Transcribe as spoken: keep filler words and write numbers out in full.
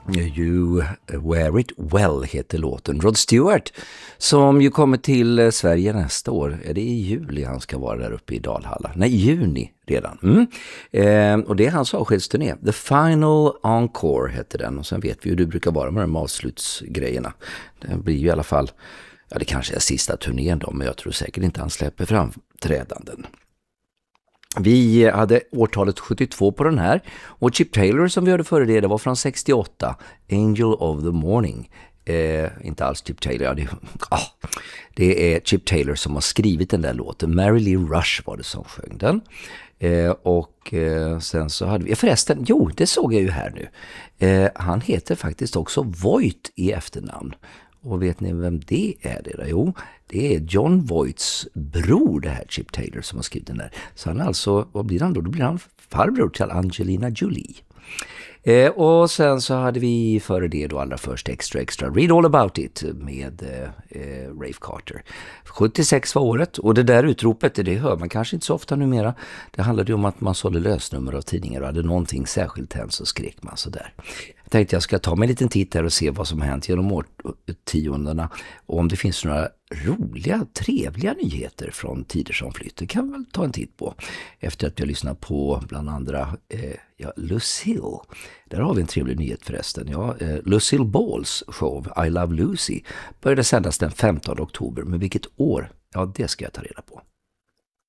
You Wear It Well heter låten. Rod Stewart, som ju kommer till Sverige nästa år. Är det i juli han ska vara där uppe i Dalhalla? Nej, juni redan. Mm. Eh, och det är hans avskedsturné. The Final Encore heter den. Och sen vet vi hur du brukar vara med de avslutsgrejerna. Det blir ju i alla fall, ja det kanske är sista turnén då, men jag tror säkert inte han släpper framträdanden. Vi hade årtalet sjuttiotvå på den här, och Chip Taylor som vi hörde före det, det var från sextioåtta, Angel of the Morning. Eh, inte alls Chip Taylor, ja, det, ah, det är Chip Taylor som har skrivit den där låten. Mary Lee Rush var det som sjöng den. Eh, och eh, sen så hade vi, förresten, jo det såg jag ju här nu. Eh, han heter faktiskt också Voight i efternamn. Och vet ni vem det är? Det där? Jo, det är John Voights bror, det här Chip Taylor som har skrivit den där. Så han alltså, vad blir han då? Då blir han farbror till Angelina Jolie. Eh, och sen så hade vi före det då allra först Extra Extra Read All About It med eh, Rafe Carter. sjuttiosex var året, och det där utropet, det hör man kanske inte så ofta numera. Det handlade ju om att man sålde lösnummer av tidningar och hade någonting särskilt hänt, så skrek man så där. Jag tänkte jag ska ta mig en liten titt här och se vad som hänt genom årtiondena, och om det finns några roliga, trevliga nyheter från tider som flytt. Det kan väl ta en titt på efter att jag lyssnat på bland andra eh, ja, Lucille. Där har vi en trevlig nyhet förresten. Ja, eh, Lucille Balls show I Love Lucy började sändas den femtonde oktober, men vilket år? Ja, det ska jag ta reda på.